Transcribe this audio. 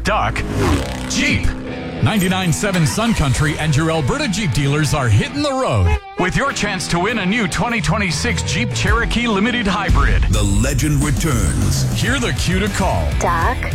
Duck, Jeep. 99.7 Sun Country and your Alberta Jeep dealers are hitting the road with your chance to win a new 2026 Jeep Cherokee Limited Hybrid. The legend returns. Hear the cue to call. Duck.